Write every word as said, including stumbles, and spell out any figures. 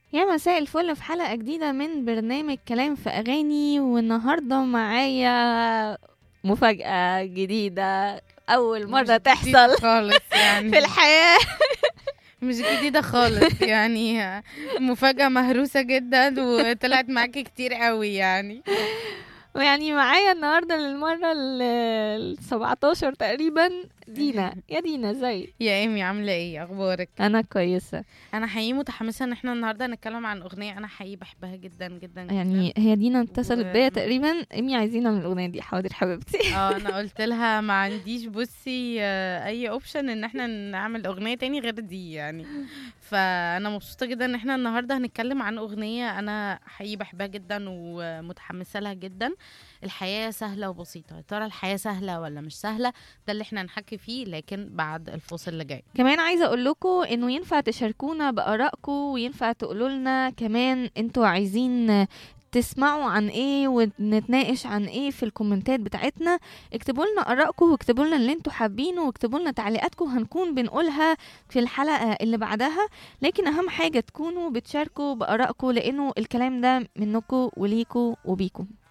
يا مساء الفل في حلقة جديدة من برنامج كلام في أغاني، والنهاردة معايا مفاجأة جديدة أول مش مرة جديدة تحصل خالص في يعني. الحياة. مش جديدة خالص يعني. مفاجأة مهروسة جدا وطلعت معاكي كتير قوي يعني. ويعني معايا النهاردة للمرة ال سبعتاشر تقريبا دينا. يا دينا ازيك؟ يا ايمي، عاملة ايه؟ اخبارك؟ أنا كويسة. انا حقيقي متحمسة ان احنا النهاردة هنتكلم عن اغنية انا حقيقي بحبها جدا جدا جدا. يعني هي دينا اتصلت و بيا تقريبا، إمي عايزينها من الأغنية دي. حاضر حبيبتي. اه انا قلت لها ما عنديش بصي آه، اي اوبشن ان احنا نعمل اغنية تاني غير دي يعني. فانا مبسوطة جدا ان احنا النهاردة هنتكلم عن اغنية انا حقيقي بحبها جدا ومتحمسة لها جدا. الحياة سهلة وبسيطة، يا ترى الحياة سهلة ولا مش سهلة؟ ده اللي احنا هنحكي فيه، لكن بعد الفاصل اللي جاي. كمان عايزة اقول لكم انه ينفع تشاركونا بآرائكم، وينفع تقولوا لنا كمان انتوا عايزين تسمعوا عن ايه ونتناقش عن ايه في الكومنتات بتاعتنا. اكتبوا لنا آرائكم، واكتبوا لنا اللي انتوا حابينه، واكتبوا لنا تعليقاتكم هنكون بنقولها في الحلقة اللي بعدها. لكن اهم حاجة تكونوا بتشاركوا بآرائكم، لانه الكلام ده منكم وليكوا وبيكم.